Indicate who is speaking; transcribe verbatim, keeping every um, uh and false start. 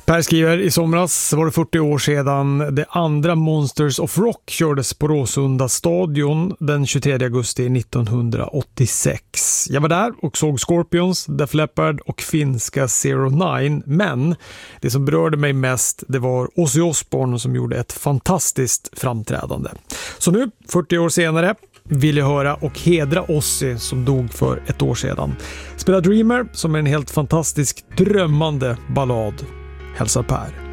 Speaker 1: Per skriver, i somras var det fyrtio år sedan det andra Monsters of Rock kördes på Råsunda stadion den tjugotredje augusti nittonhundraåttiosex. Jag var där och såg Scorpions, Def Leppard och finska Zero Nine, men det som berörde mig mest, det var Ozzy Osbourne som gjorde ett fantastiskt framträdande. Så nu, fyrtio år senare, vill jag höra och hedra Ozzy som dog för ett år sedan. Spela Dreamer som är en helt fantastisk drömmande ballad. Hälsar Per.